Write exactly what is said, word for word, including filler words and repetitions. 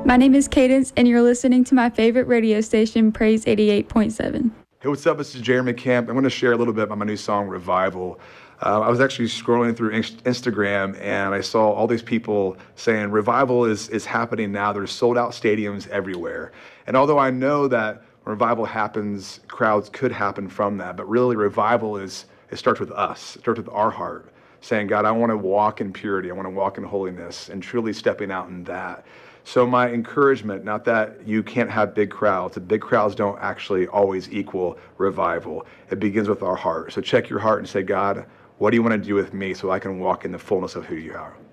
My name is Cadence, and you're listening to my favorite radio station, Praise eighty-eight point seven. Hey, what's up? This is Jeremy Camp. I'm going to share a little bit about my new song, Revival. Uh, I was actually scrolling through Instagram, and I saw all these people saying revival is, is happening now. There's sold out stadiums everywhere. And although I know that revival happens, crowds could happen from that, but really revival is, it starts with us. It starts with our heart, saying, God, I want to walk in purity. I want to walk in holiness, and truly stepping out in that. So my encouragement, not that you can't have big crowds. The big crowds don't actually always equal revival. It begins with our heart. So check your heart and say, God, what do you want to do with me so I can walk in the fullness of who you are?